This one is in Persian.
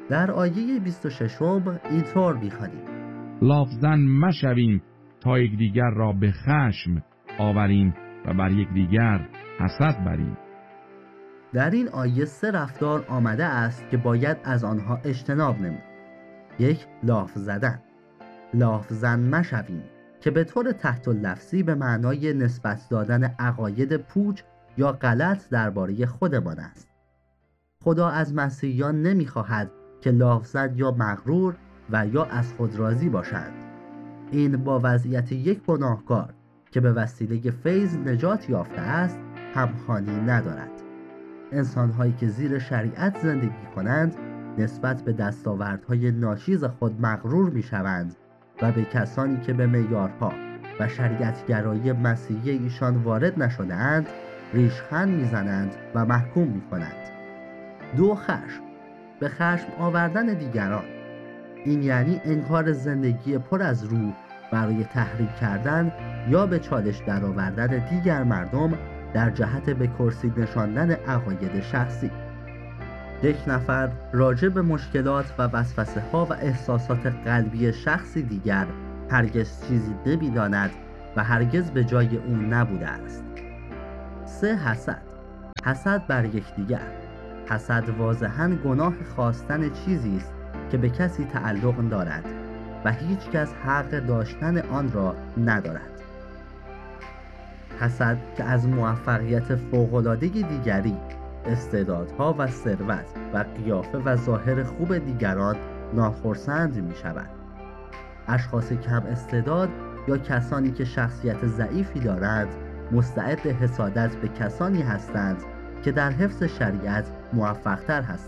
در آیه 26 اینطور می‌خوانیم: لافزن مشویم تا یکدیگر را به خشم آوریم و بر یکدیگر حسد بریم. در این آیه 3 رفتار آمده است که باید از آنها اجتناب نمود. 1. لاف زدن. لافزن مشویم که به طور تحت اللفظی به معنای نسبت دادن عقاید پوچ یا غلط درباره خودمان است. خدا از مسیحیان نمی‌خواهد که لافزن یا مغرور و یا از خود راضی باشند. این با وضعیت یک گناهکار که به وسیله فیض نجات یافته است همخوانی ندارد. انسان‌هایی که زیر شریعت زندگی کنند نسبت به دستاوردهای ناچیز خود مغرور می‌شوند و به کسانی که به معیارها و شریعت‌گرایی مسیحی ایشان وارد نشده‌اند ریشخند می‌زنند و محکوم می‌کنند. 2. خشم. به خشم آوردن دیگران. این یعنی انکار زندگی پر از روح برای تحریک کردن یا به چالش درآوردن دیگر مردم در جهت به کرسی نشاندن عقاید شخصی. یک نفر راجع به مشکلات و وسوسه ها و احساسات قلبی شخصی دیگر هرگز چیزی نمی‌داند و هرگز به جای او نبوده است. 3. حسد. حسد بر یکدیگر. حسد واضحاً گناه خواستن چیزی است که به کسی تعلق دارد و هیچ کس حق داشتن آن را ندارد. حسد که از موفقیت فوق‌العاده دیگری، استعدادها و ثروت و قیافه و ظاهر خوب دیگران ناخرسند می شود. اشخاص کم استعداد یا کسانی که شخصیت ضعیفی دارند مستعد حسادت به کسانی هستند که در حفظ شریعت موفق‌تر هستند.